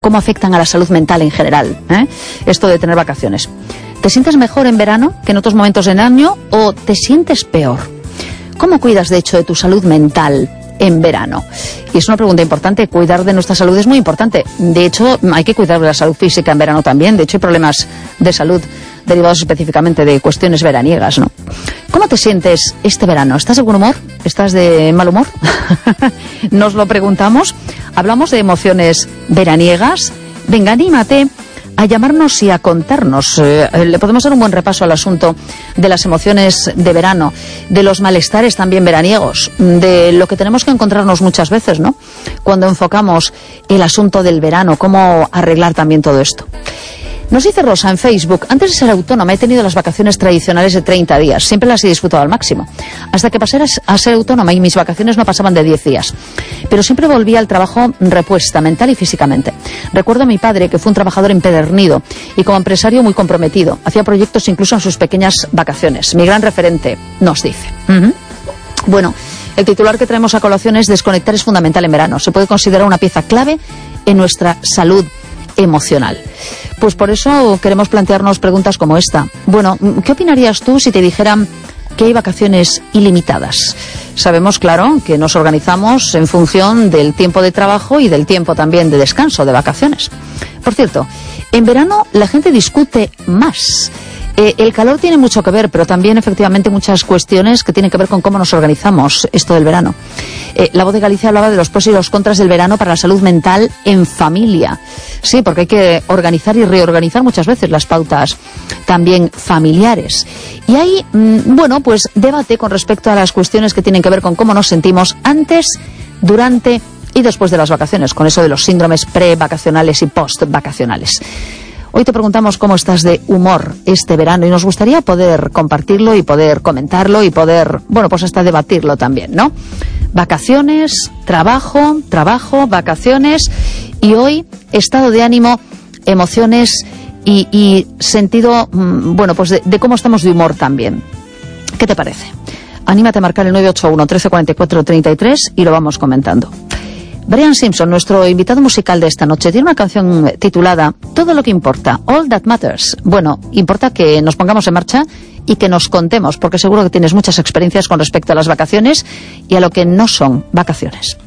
cómo afectan a la salud mental en general, esto de tener vacaciones. ¿Te sientes mejor en verano que en otros momentos del año o te sientes peor? ¿Cómo cuidas, de hecho, de tu salud mental en verano? Y es una pregunta importante. Cuidar de nuestra salud es muy importante. De hecho, hay que cuidar de la salud física en verano también. De hecho, hay problemas de salud derivados específicamente de cuestiones veraniegas, ¿no? ¿Cómo te sientes este verano? ¿Estás de buen humor? ¿Estás de mal humor? Nos lo preguntamos. Hablamos de emociones veraniegas. Venga, anímate a llamarnos y a contarnos. Le podemos dar un buen repaso al asunto de las emociones de verano, de los malestares también veraniegos, de lo que tenemos que encontrarnos muchas veces, ¿no? Cuando enfocamos el asunto del verano, cómo arreglar también todo esto. Nos dice Rosa en Facebook: antes de ser autónoma he tenido las vacaciones tradicionales de 30 días. Siempre las he disfrutado al máximo. Hasta que pasé a ser autónoma y mis vacaciones no pasaban de 10 días. Pero siempre volvía al trabajo repuesta, mental y físicamente. Recuerdo a mi padre, que fue un trabajador empedernido y como empresario muy comprometido. Hacía proyectos incluso en sus pequeñas vacaciones. Mi gran referente, nos dice. Bueno, el titular que traemos a colación es: desconectar es fundamental en verano. Se puede considerar una pieza clave en nuestra salud emocional. Pues por eso queremos plantearnos preguntas como esta. Bueno, ¿qué opinarías tú si te dijeran que hay vacaciones ilimitadas? Sabemos, claro, que nos organizamos en función del tiempo de trabajo y del tiempo también de descanso, de vacaciones. Por cierto, en verano la gente discute más. El calor tiene mucho que ver, pero también efectivamente muchas cuestiones que tienen que ver con cómo nos organizamos esto del verano. La Voz de Galicia hablaba de los pros y los contras del verano para la salud mental en familia. Sí, porque hay que organizar y reorganizar muchas veces las pautas también familiares. Y hay, bueno, pues debate con respecto a las cuestiones que tienen que ver con cómo nos sentimos antes, durante y después de las vacaciones, con eso de los síndromes pre-vacacionales y post-vacacionales. Hoy te preguntamos cómo estás de humor este verano y nos gustaría poder compartirlo y poder comentarlo y poder, bueno, pues hasta debatirlo también, ¿no? Vacaciones, trabajo, vacaciones y hoy estado de ánimo, emociones y sentido, bueno, pues de cómo estamos de humor también. ¿Qué te parece? Anímate a marcar el 981 1344 33 y lo vamos comentando. Brian Simpson, nuestro invitado musical de esta noche, tiene una canción titulada Todo lo que importa, All That Matters. Bueno, importa que nos pongamos en marcha y que nos contemos, porque seguro que tienes muchas experiencias con respecto a las vacaciones y a lo que no son vacaciones.